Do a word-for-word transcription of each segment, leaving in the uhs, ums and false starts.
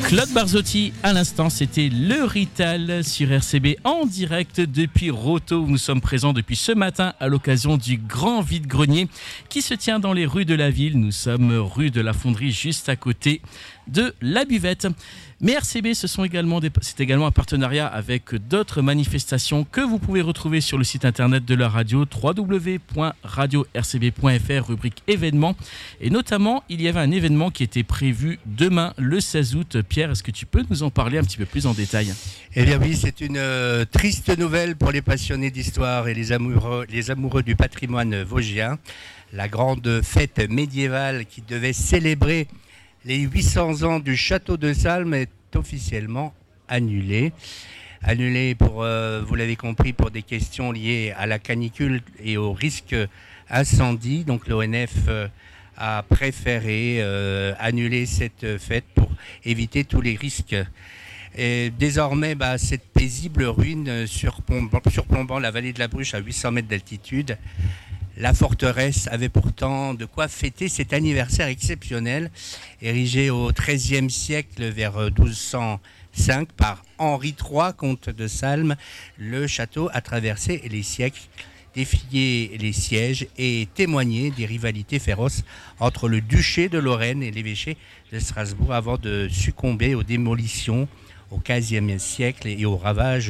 Claude Barzotti, à l'instant, c'était le Rital sur R C B en direct depuis Roto. Nous sommes présents depuis ce matin à l'occasion du grand vide-grenier qui se tient dans les rues de la ville. Nous sommes rue de la Fonderie, juste à côté de la buvette. Mais R C B, ce sont également des, c'est également un partenariat avec d'autres manifestations que vous pouvez retrouver sur le site internet de la radio, w w w point radio r c b point f r, rubrique événements. Et notamment, il y avait un événement qui était prévu demain, le seize août. Pierre, est-ce que tu peux nous en parler un petit peu plus en détail ? Eh bien oui, c'est une euh, triste nouvelle pour les passionnés d'histoire et les amoureux, les amoureux du patrimoine vosgien. La grande fête médiévale qui devait célébrer les huit cents ans du château de Salm est officiellement annulée. Annulée pour, euh, vous l'avez compris, pour des questions liées à la canicule et au risque incendie. Donc l'O N F euh, a préféré euh, annuler cette fête pour éviter tous les risques. Et désormais, bah, cette paisible ruine surplombant, surplombant la vallée de la Bruche à huit cents mètres d'altitude, la forteresse avait pourtant de quoi fêter cet anniversaire exceptionnel, érigé au treizième siècle vers douze cent cinq par Henri trois, comte de Salm. Le château a traversé les siècles, défié les sièges et témoigné des rivalités féroces entre le duché de Lorraine et l'évêché de Strasbourg avant de succomber aux démolitions au quinzième siècle et aux ravages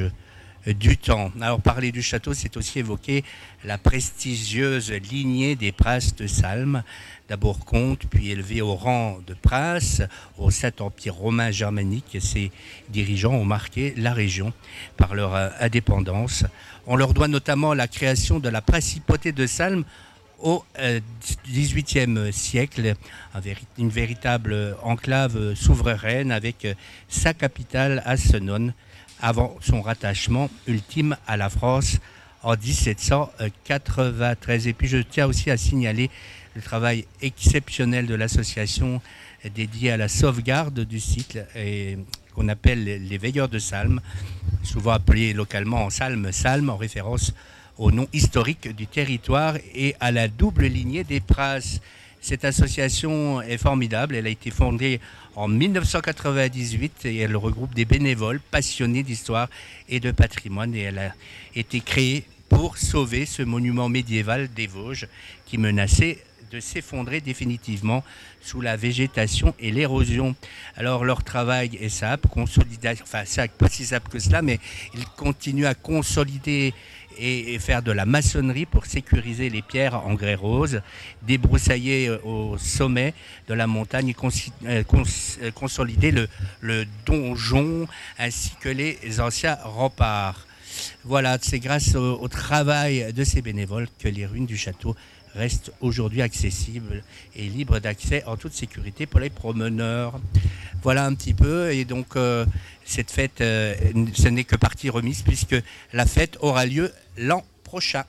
du temps. Alors parler du château, c'est aussi évoquer la prestigieuse lignée des princes de Salm, d'abord comte, puis élevé au rang de prince au Saint-Empire romain germanique. Ces dirigeants ont marqué la région par leur indépendance. On leur doit notamment la création de la principauté de Salm au dix-huitième siècle, une véritable enclave souveraine avec sa capitale à Senones, avant son rattachement ultime à la France en dix-sept cent quatre-vingt-treize. Et puis je tiens aussi à signaler le travail exceptionnel de l'association dédiée à la sauvegarde du site et qu'on appelle les Veilleurs de Salm, souvent appelés localement en Salm, Salm en référence au nom historique du territoire et à la double lignée des princes. Cette association est formidable, elle a été fondée en mille neuf cent quatre-vingt-dix-huit et elle regroupe des bénévoles passionnés d'histoire et de patrimoine et elle a été créée pour sauver ce monument médiéval des Vosges qui menaçait de s'effondrer définitivement sous la végétation et l'érosion. Alors leur travail est simple, consolidation, enfin c'est pas si simple que cela, mais ils continuent à consolider et faire de la maçonnerie pour sécuriser les pierres en grès rose, débroussailler au sommet de la montagne et cons- cons- consolider le, le donjon ainsi que les anciens remparts. Voilà, c'est grâce au, au travail de ces bénévoles que les ruines du château restent aujourd'hui accessibles et libres d'accès en toute sécurité pour les promeneurs. Voilà un petit peu, et donc euh, cette fête, euh, ce n'est que partie remise puisque la fête aura lieu l'an prochain.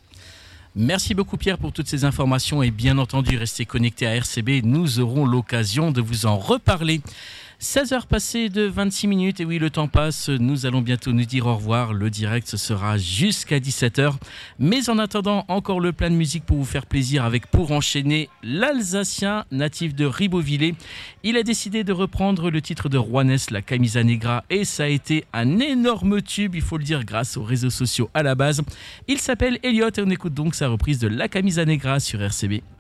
Merci beaucoup Pierre pour toutes ces informations et bien entendu restez connectés à R C B, nous aurons l'occasion de vous en reparler. seize heures passées de vingt-six minutes, et oui le temps passe, nous allons bientôt nous dire au revoir, le direct ce sera jusqu'à dix-sept heures, mais en attendant encore le plein de musique pour vous faire plaisir avec pour enchaîner l'Alsacien natif de Ribeauvillé. Il a décidé de reprendre le titre de Juanes, la Camisa Negra, et ça a été un énorme tube, il faut le dire, grâce aux réseaux sociaux à la base. Il s'appelle Elliot et on écoute donc sa reprise de la Camisa Negra sur R C B.